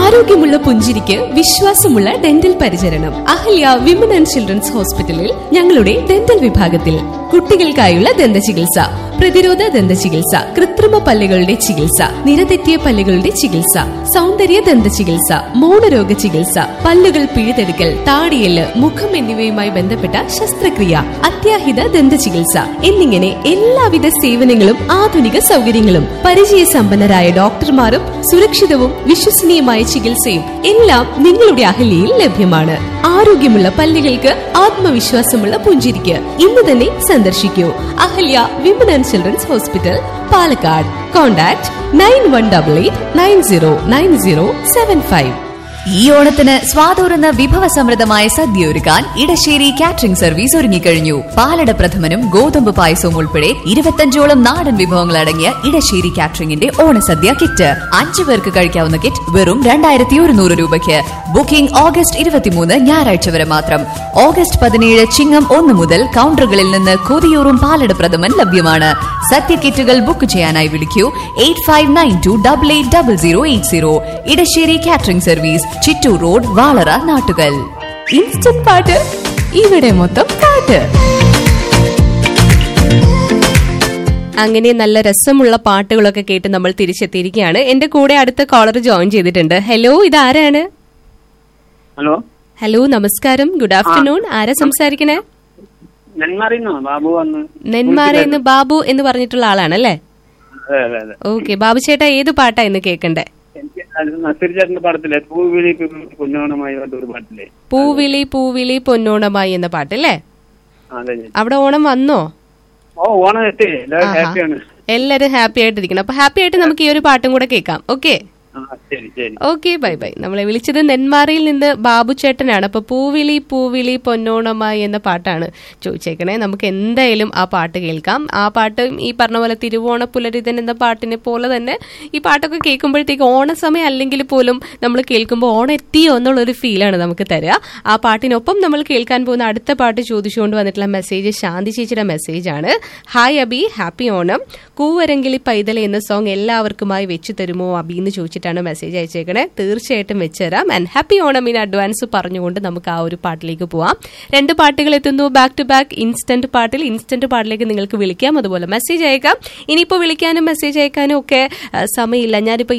ആരോഗ്യമുള്ള പുഞ്ചിരിക്ക് വിശ്വാസമുള്ള ഡെന്റൽ പരിചരണം. അഹല്യ വിമൻ ആൻഡ് ചിൽഡ്രൻസ് ഹോസ്പിറ്റലിൽ ഞങ്ങളുടെ ഡെന്റൽ വിഭാഗത്തിൽ കുട്ടികൾക്കായുള്ള ദന്തചികിത്സ, പ്രതിരോധ ദന്തചികിത്സ, കൃത്രിമ പല്ലുകളുടെ ചികിത്സ, നിരതെറ്റിയ പല്ലുകളുടെ ചികിത്സ, സൗന്ദര്യ ദന്തചികിത്സ, മൗനരോഗ ചികിത്സ, പല്ലുകൾ പിഴുതെടുക്കൽ, താടിയെല്ല്, മുഖം എന്നിവയുമായി ബന്ധപ്പെട്ട ശസ്ത്രക്രിയ, അത്യാഹിത ദന്തചികിത്സ എന്നിങ്ങനെ എല്ലാവിധ സേവനങ്ങളും ആധുനിക സൗകര്യങ്ങളും പരിചയസമ്പന്നരായ ഡോക്ടർമാരും സുരക്ഷിതവും വിശ്വസനീയമായ ചികിത്സയും എല്ലാം നിങ്ങളുടെ അഹല്യയിൽ ലഭ്യമാണ്. ആരോഗ്യമുള്ള പല്ലുകൾക്ക് ആത്മവിശ്വാസമുള്ള പുഞ്ചിരിക്ക് ഇന്ന് തന്നെ സന്ദർശിക്കൂ. Ahalya women and children's hospital, Palakkad. Contact 9188909075. ഈ ഓണത്തിന് സ്വാതൂറുന്ന വിഭവസമൃദ്ധമായ സദ്യ ഒരുക്കാൻ ഇടശ്ശേരി കാറ്ററിംഗ് സർവീസ് ഒരുങ്ങിക്കഴിഞ്ഞു. പാലട പ്രഥമനും ഗോതമ്പ് പായസവും ഉൾപ്പെടെ 25ഓളം നാടൻ വിഭവങ്ങൾ അടങ്ങിയ ഇടശ്ശേരി കാറ്ററിംഗിന്റെ ഓണസദ്യ കിറ്റ് 5 പേർക്ക് കഴിക്കാവുന്ന കിറ്റ് വെറും 2100 രൂപയ്ക്ക്. ബുക്കിംഗ് ഓഗസ്റ്റ് 23 ഞായറാഴ്ച വരെ മാത്രം. ഓഗസ്റ്റ് 17 ചിങ്ങം 1 മുതൽ കൗണ്ടറുകളിൽ നിന്ന് കൊതിയൂറും പാലട പ്രഥമൻ ലഭ്യമാണ്. സദ്യ കിറ്റുകൾ ബുക്ക് ചെയ്യാനായി വിളിക്കൂ 8592880080. Edasseri catering service, Chittur road, Valara, Nattukal. Instant പാട്ട്, ഇവിടെ മൊത്തം പാട്ട്. അങ്ങനെ നല്ല രസമുള്ള പാട്ടുകളൊക്കെ കേട്ട് നമ്മൾ തിരിച്ചെത്തിയിരിക്കുകയാണ്. എന്റെ കൂടെ അടുത്ത കോളർ ജോയിൻ ചെയ്തിട്ടുണ്ട്. ഹലോ, ഇതാരാണ്? ഹലോ ഹലോ, നമസ്കാരം, ഗുഡ് ആഫ്റ്റർനൂൺ. ആരാ സംസാരിക്കണേ? നെന്മാറേന്ന് ബാബു എന്ന് പറഞ്ഞിട്ടുള്ള ആളാണല്ലേ? ഓക്കെ ബാബു ചേട്ടാ, ഏത് പാട്ടാ ഇന്ന് കേക്കണ്ടേ? പൂവിളി പൂവിളി പൊന്നോണമായി എന്ന പാട്ടല്ലേ? അവിടെ ഓണം വന്നോ? എല്ലാരും ഹാപ്പി ആയിട്ടിരിക്കണം. അപ്പൊ ഹാപ്പി ആയിട്ട് നമുക്ക് ഈ ഒരു പാട്ടും കൂടെ കേൾക്കാം. Okay okay, bye bye. നമ്മളെ വിളിച്ചത് നെന്മാറയിൽ നിന്ന് ബാബു ചേട്ടനാണ്. അപ്പൊ പൂവിളി പൂവിളി പൊന്നോണമായി എന്ന പാട്ടാണ് ചോദിച്ചേക്കണേ. നമുക്ക് എന്തായാലും ആ പാട്ട് കേൾക്കാം. ആ പാട്ട് ഈ പറഞ്ഞ പോലെ തിരുവോണപ്പുലരിതൻ എന്ന പാട്ടിനെ പോലെ തന്നെ ഈ പാട്ടൊക്കെ കേൾക്കുമ്പോഴത്തേക്ക് ഓണസമയം അല്ലെങ്കിൽ പോലും നമ്മൾ കേൾക്കുമ്പോൾ ഓണം എത്തിയോ എന്നുള്ളൊരു ഫീലാണ് നമുക്ക് തരിക. ആ പാട്ടിനൊപ്പം നമ്മൾ കേൾക്കാൻ പോകുന്ന അടുത്ത പാട്ട് ചോദിച്ചുകൊണ്ട് വന്നിട്ടുള്ള മെസ്സേജ് ശാന്തി ചേച്ചിയുടെ മെസ്സേജാണ്. Hi Abi, happy Onam. കൂവരങ്കിളി പൈതലെ എന്ന സോങ് എല്ലാവർക്കുമായി വെച്ചു തരുമോ അബി എന്ന് ചോദിച്ചിട്ടാണ് മെസ്സേജ് അയച്ചേക്കണേ. തീർച്ചയായിട്ടും വെച്ചുതരാം. And happy Onam in advance പറഞ്ഞുകൊണ്ട് നമുക്ക് ആ ഒരു പാട്ടിലേക്ക് പോവാം. 2 പാട്ടുകൾ എത്തുന്നു ബാക്ക് ടു ബാക്ക്. ഇൻസ്റ്റന്റ് പാട്ടിലേക്ക് നിങ്ങൾക്ക് വിളിക്കാം, അതുപോലെ മെസ്സേജ് അയക്കാം. ഇനിയിപ്പോൾ വിളിക്കാനും മെസ്സേജ് അയക്കാനും ഒക്കെ സമയമില്ല. ഞാനിപ്പോൾ